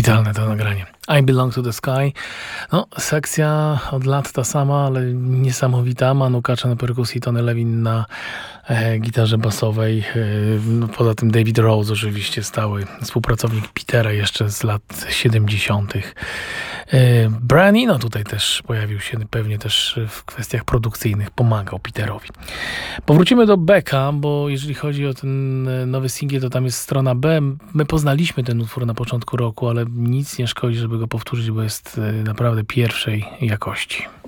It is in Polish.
Kapitalne to nagranie. I Belong to the Sky. No, sekcja od lat ta sama, ale niesamowita. Manu Kacza na perkusji, Tony Levin na gitarze basowej. No, poza tym David Rose oczywiście, stały współpracownik Petera jeszcze z lat 70. Brian Eno tutaj też pojawił się, pewnie też w kwestiach produkcyjnych pomagał Peterowi. Powrócimy do Becka, bo jeżeli chodzi o ten nowy singiel, to tam jest strona B. My poznaliśmy ten utwór na początku roku, ale nic nie szkodzi, żeby go powtórzyć, bo jest naprawdę pierwszej jakości.